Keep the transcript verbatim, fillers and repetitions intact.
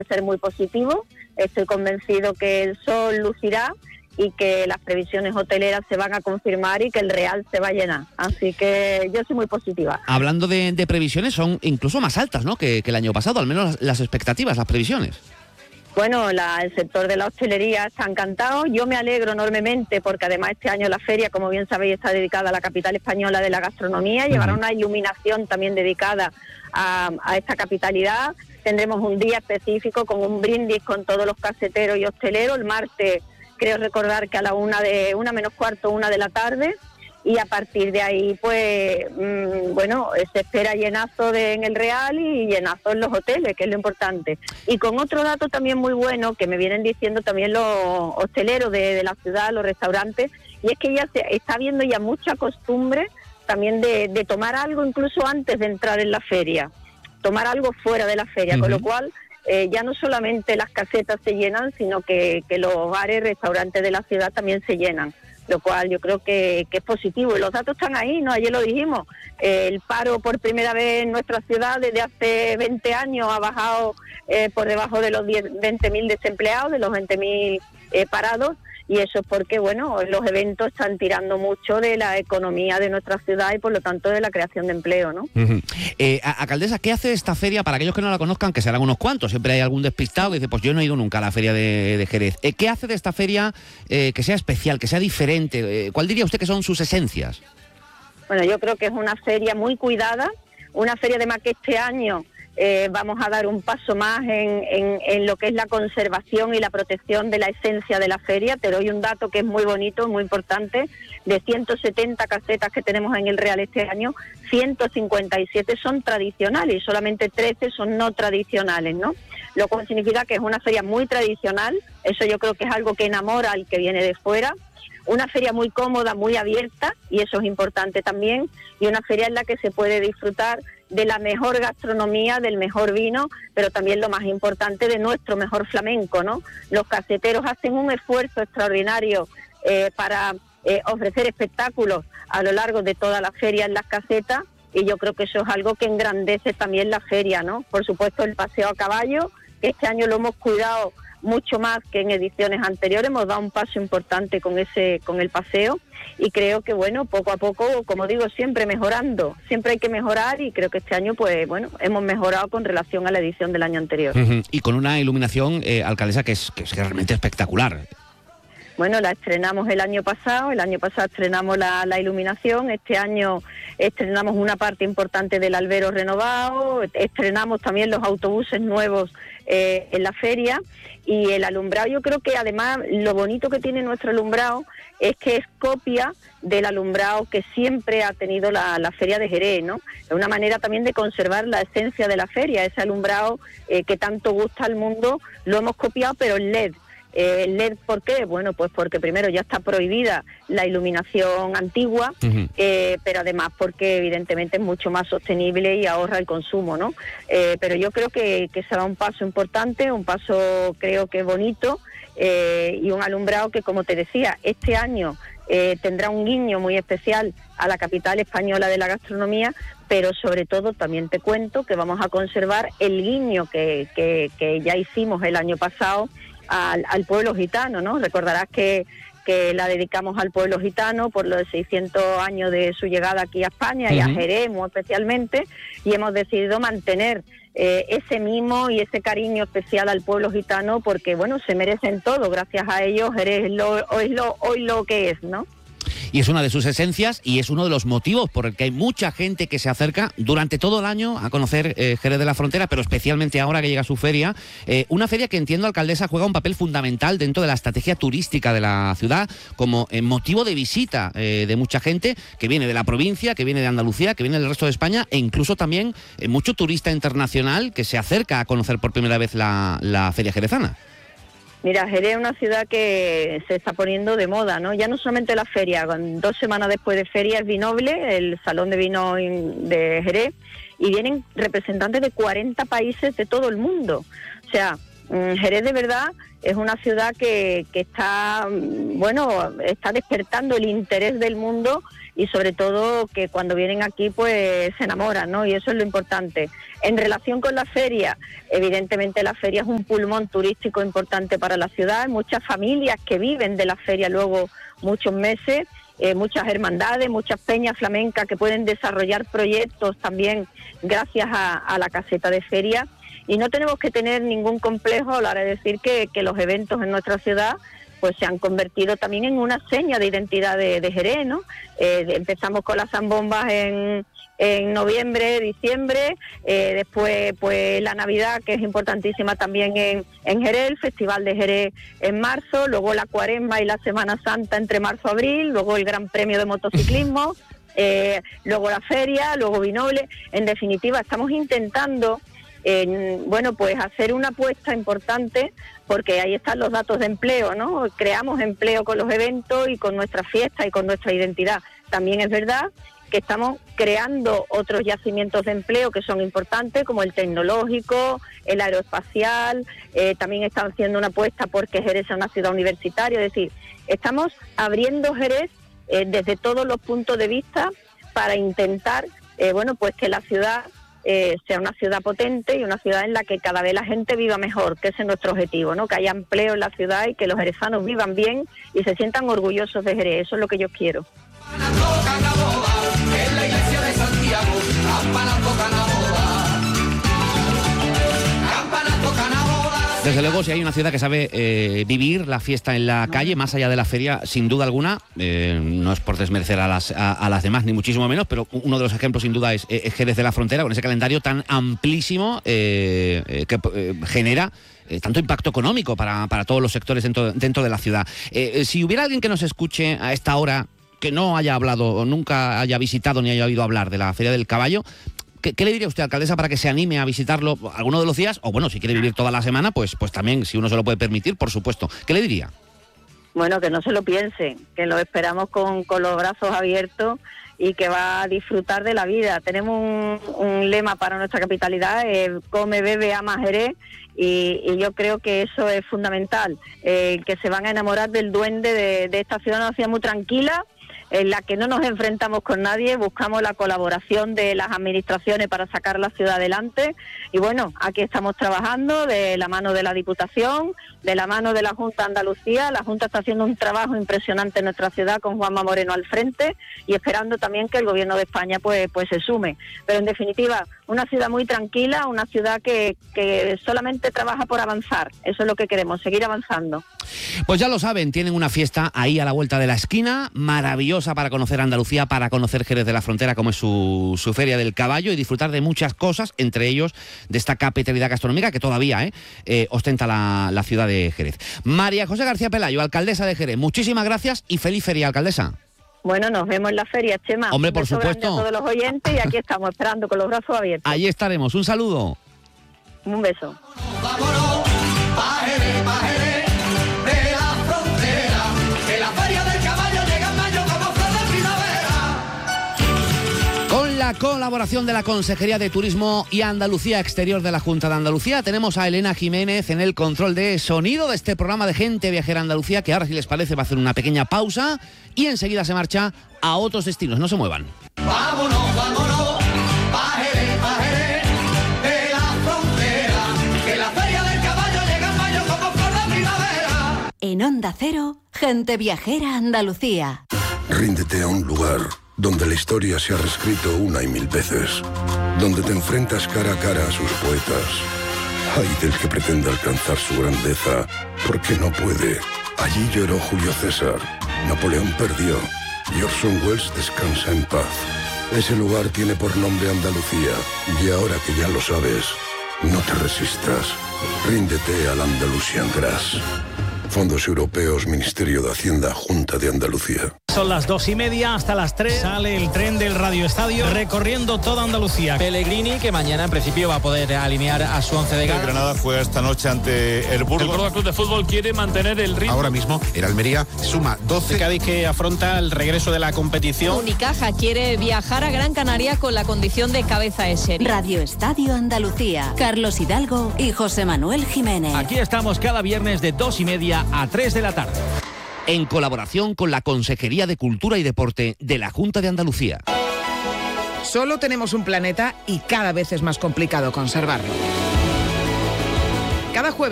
ser muy positivo. Estoy convencido que el sol lucirá y que las previsiones hoteleras se van a confirmar y que el Real se va a llenar. Así que yo soy muy positiva. Hablando de, de previsiones, son incluso más altas, ¿no?, que, que el año pasado, al menos las, las expectativas, las previsiones. Bueno, la, el sector de la hostelería está encantado. Yo me alegro enormemente porque además este año la feria, como bien sabéis, está dedicada a la capital española de la gastronomía. Llevará una iluminación también dedicada a, a esta capitalidad. Tendremos un día específico con un brindis con todos los caseteros y hosteleros. El martes, creo recordar que a la una de una menos cuarto, una de la tarde, y a partir de ahí, pues, mmm, bueno, se espera llenazo de, en el Real y llenazo en los hoteles, que es lo importante. Y con otro dato también muy bueno, que me vienen diciendo también los hosteleros de, de la ciudad, los restaurantes, y es que ya se está viendo ya mucha costumbre también de, de tomar algo incluso antes de entrar en la feria, tomar algo fuera de la feria, uh-huh. Con lo cual eh, ya no solamente las casetas se llenan, sino que, que los bares, restaurantes de la ciudad también se llenan, lo cual yo creo que, que es positivo. Y los datos están ahí, ¿no? Ayer lo dijimos, eh, el paro por primera vez en nuestra ciudad desde hace veinte años ha bajado eh, por debajo de los veinte mil desempleados, de los veinte mil eh, parados, y eso es porque, bueno, los eventos están tirando mucho de la economía de nuestra ciudad y por lo tanto de la creación de empleo, ¿no? Uh-huh. Eh, alcaldesa, ¿qué hace esta feria? Para aquellos que no la conozcan, que serán unos cuantos, siempre hay algún despistado que dice, pues yo no he ido nunca a la feria de, de Jerez. Eh, ¿Qué hace de esta feria eh, que sea especial, que sea diferente? Eh, ¿Cuál diría usted que son sus esencias? Bueno, yo creo que es una feria muy cuidada, una feria además que este año Eh, vamos a dar un paso más en, en, en lo que es la conservación y la protección de la esencia de la feria. Te doy un dato que es muy bonito, muy importante. De ciento setenta casetas que tenemos en el Real este año, ciento cincuenta y siete son tradicionales y solamente trece son no tradicionales, ¿no? Lo cual significa que es una feria muy tradicional. Eso yo creo que es algo que enamora al que viene de fuera. Una feria muy cómoda, muy abierta, y eso es importante también, y una feria en la que se puede disfrutar de la mejor gastronomía, del mejor vino, pero también lo más importante, de nuestro mejor flamenco, ¿no? Los caseteros hacen un esfuerzo extraordinario eh, para eh, ofrecer espectáculos a lo largo de toda la feria en las casetas, y yo creo que eso es algo que engrandece también la feria, ¿no? Por supuesto, el paseo a caballo, que este año lo hemos cuidado mucho más que en ediciones anteriores, hemos dado un paso importante con ese con el paseo, y creo que, bueno, poco a poco, como digo, siempre mejorando, siempre hay que mejorar, y creo que este año, pues bueno, hemos mejorado con relación a la edición del año anterior. Uh-huh. Y con una iluminación, eh, alcaldesa, que es, que es realmente espectacular. Bueno, la estrenamos el año pasado, el año pasado estrenamos la, la iluminación, este año estrenamos una parte importante del albero renovado, estrenamos también los autobuses nuevos eh, en la feria, y el alumbrado, yo creo que además lo bonito que tiene nuestro alumbrado es que es copia del alumbrado que siempre ha tenido la, la feria de Jerez, ¿no? Es una manera también de conservar la esencia de la feria, ese alumbrado eh, que tanto gusta al mundo, lo hemos copiado pero en L E D. Eh, L E D, ¿por qué? Bueno, pues porque primero ya está prohibida la iluminación antigua, uh-huh. eh, pero además porque evidentemente es mucho más sostenible y ahorra el consumo, ¿no? Eh, pero yo creo que, que será un paso importante, un paso creo que bonito, eh, y un alumbrado que, como te decía, este año eh, tendrá un guiño muy especial a la capital española de la gastronomía, pero sobre todo también te cuento que vamos a conservar el guiño que, que, que ya hicimos el año pasado Al, al pueblo gitano, ¿no? Recordarás que, que la dedicamos al pueblo gitano por los seiscientos años de su llegada aquí a España, uh-huh. y a Jerez muy especialmente, y hemos decidido mantener eh, ese mimo y ese cariño especial al pueblo gitano porque, bueno, se merecen todo. Gracias a ellos Jerez es lo, es lo, hoy lo que es, ¿no? Y es una de sus esencias y es uno de los motivos por el que hay mucha gente que se acerca durante todo el año a conocer eh, Jerez de la Frontera, pero especialmente ahora que llega su feria. Eh, una feria que, entiendo, alcaldesa, juega un papel fundamental dentro de la estrategia turística de la ciudad como eh, motivo de visita eh, de mucha gente que viene de la provincia, que viene de Andalucía, que viene del resto de España, e incluso también eh, mucho turista internacional que se acerca a conocer por primera vez la, la feria jerezana. Mira, Jerez es una ciudad que se está poniendo de moda, ¿no? Ya no solamente la feria, dos semanas después de feria es Vinoble, el Salón de Vino de Jerez, y vienen representantes de cuarenta países de todo el mundo. O sea, Jerez de verdad es una ciudad que, que está, bueno, está despertando el interés del mundo y sobre todo que cuando vienen aquí pues se enamoran, ¿no? Y eso es lo importante. En relación con la feria, evidentemente la feria es un pulmón turístico importante para la ciudad, hay muchas familias que viven de la feria luego muchos meses, eh, muchas hermandades, muchas peñas flamencas que pueden desarrollar proyectos también gracias a, a la caseta de feria, y no tenemos que tener ningún complejo a la hora de decir que, que los eventos en nuestra ciudad pues se han convertido también en una seña de identidad de, de Jerez, ¿no? Eh, empezamos con las zambombas en, en noviembre, diciembre, eh, después pues la Navidad, que es importantísima también en, en Jerez, el Festival de Jerez en marzo, luego la Cuaresma y la Semana Santa entre marzo y abril, luego el Gran Premio de Motociclismo, eh, luego la feria, luego Vinoble. En definitiva, estamos intentando Eh, bueno, pues hacer una apuesta importante, porque ahí están los datos de empleo, ¿no? Creamos empleo con los eventos y con nuestra fiesta y con nuestra identidad. También es verdad que estamos creando otros yacimientos de empleo que son importantes, como el tecnológico, el aeroespacial, eh, también estamos haciendo una apuesta porque Jerez es una ciudad universitaria, es decir, estamos abriendo Jerez eh, desde todos los puntos de vista para intentar, eh, bueno, pues que la ciudad Eh, sea una ciudad potente y una ciudad en la que cada vez la gente viva mejor, que ese es nuestro objetivo, ¿no? Que haya empleo en la ciudad y que los jerezanos vivan bien y se sientan orgullosos de Jerez. Eso es lo que yo quiero. Desde luego, si hay una ciudad que sabe eh, vivir la fiesta en la calle, más allá de la feria, sin duda alguna, eh, no es por desmerecer a las, a, a las demás, ni muchísimo menos, pero uno de los ejemplos sin duda es, es Jerez de la Frontera, con ese calendario tan amplísimo eh, eh, que eh, genera eh, tanto impacto económico para, para todos los sectores dentro, dentro de la ciudad. Eh, si hubiera alguien que nos escuche a esta hora, que no haya hablado o nunca haya visitado ni haya oído hablar de la Feria del Caballo, ¿Qué, ¿Qué le diría usted, alcaldesa, para que se anime a visitarlo alguno de los días? O bueno, si quiere vivir toda la semana, pues, pues también, si uno se lo puede permitir, por supuesto. ¿Qué le diría? Bueno, que no se lo piense, que lo esperamos con, con los brazos abiertos y que va a disfrutar de la vida. Tenemos un, un lema para nuestra capitalidad, eh, come, bebe, ama Jerez, y, y yo creo que eso es fundamental, eh, que se van a enamorar del duende de, de esta ciudad, una ciudad muy tranquila, en la que no nos enfrentamos con nadie, buscamos la colaboración de las administraciones para sacar la ciudad adelante, y bueno, aquí estamos trabajando de la mano de la Diputación, de la mano de la Junta de Andalucía. La Junta está haciendo un trabajo impresionante en nuestra ciudad con Juanma Moreno al frente, y esperando también que el Gobierno de España pues, pues se sume. Pero en definitiva, una ciudad muy tranquila, una ciudad que, que solamente trabaja por avanzar. Eso es lo que queremos, seguir avanzando. Pues ya lo saben, tienen una fiesta ahí a la vuelta de la esquina, maravillosa para conocer Andalucía, para conocer Jerez de la Frontera, como es su, su Feria del Caballo, y disfrutar de muchas cosas, entre ellos de esta capitalidad gastronómica que todavía eh, eh, ostenta la, la ciudad de Jerez. María José García Pelayo, alcaldesa de Jerez, muchísimas gracias y feliz feria, alcaldesa. Bueno, nos vemos en la feria, Chema. Hombre, por supuesto. A todos los oyentes, y aquí estamos esperando con los brazos abiertos. Ahí estaremos, un saludo. Un beso. Vámonos, pa' Jerez, pa' Jerez, de la frontera, que la feria del caballo llega en mayo como flor de primavera. Con la colaboración de la Consejería de Turismo y Andalucía Exterior de la Junta de Andalucía, tenemos a Elena Jiménez en el control de sonido de este programa de Gente Viajera Andalucía, que ahora, si les parece, va a hacer una pequeña pausa y enseguida se marcha a otros destinos. No se muevan. Vámonos, vámonos, pa' Jerez, pa' Jerez, de la frontera, que la feria del caballo llega en mayo como flor de primavera. En Onda Cero, Gente Viajera Andalucía. Ríndete a un lugar donde la historia se ha reescrito una y mil veces, donde te enfrentas cara a cara a sus poetas. Ay del que pretenda alcanzar su grandeza, porque no puede. Allí lloró Julio César, Napoleón perdió, y Orson Welles descansa en paz. Ese lugar tiene por nombre Andalucía, y ahora que ya lo sabes, no te resistas. Ríndete al Andalusian Grass. Fondos Europeos, Ministerio de Hacienda, Junta de Andalucía. Son las dos y media, hasta las tres sale el tren del Radio Estadio recorriendo toda Andalucía. Pellegrini, que mañana en principio va a poder alinear a su once de gala. El Granada juega esta noche ante el Burgos. El Córdoba Club de Fútbol quiere mantener el ritmo. Ahora mismo el Almería suma doce. El Cádiz, que afronta el regreso de la competición. Unicaja quiere viajar a Gran Canaria con la condición de cabeza de serie. Radio Estadio Andalucía. Carlos Hidalgo y José Manuel Jiménez. Aquí estamos cada viernes de dos y media a tres de la tarde. en colaboración con la Consejería de Cultura y Deporte de la Junta de Andalucía. Solo tenemos un planeta y cada vez es más complicado conservarlo. Cada jueves